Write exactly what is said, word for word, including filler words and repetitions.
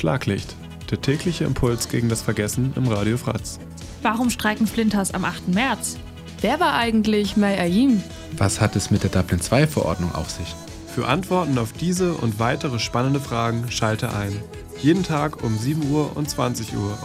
Schlaglicht, der tägliche Impuls gegen das Vergessen im Radio Fratz. Warum streiken Flinters am achten März? Wer war eigentlich May Ayim? Was hat es mit der Dublin zwei Verordnung auf sich? Für Antworten auf diese und weitere spannende Fragen schalte ein. Jeden Tag um sieben Uhr und zwanzig Uhr